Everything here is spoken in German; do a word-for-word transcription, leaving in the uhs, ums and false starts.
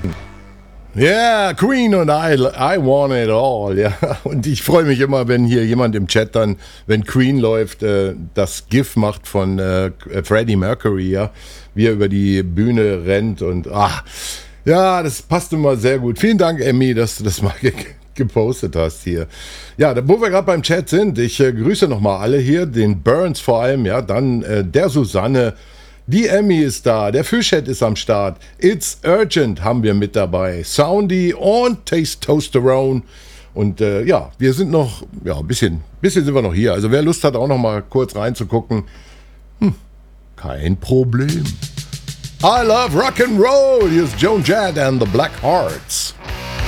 Ja, yeah, Queen und I, I want it all, ja. Und ich freue mich immer, wenn hier jemand im Chat dann, wenn Queen läuft, äh, das GIF macht von äh, Freddie Mercury, ja, wie er über die Bühne rennt und ach, ja, das passt immer sehr gut. Vielen Dank, Emmy, dass du das mal ge- gepostet hast hier. Ja, da, wo wir gerade beim Chat sind, ich äh, grüße nochmal alle hier, den Burns vor allem, ja, dann äh, der Susanne. Die Emmy ist da, der Fischhead ist am Start, It's Urgent haben wir mit dabei, Soundy und Tasteosterone. Und äh, ja, wir sind noch, ja, ein bisschen, bisschen sind wir noch hier. Also wer Lust hat, auch noch mal kurz reinzugucken, hm, kein Problem. I love Rock'n'Roll, hier ist Joan Jett and the Black Hearts.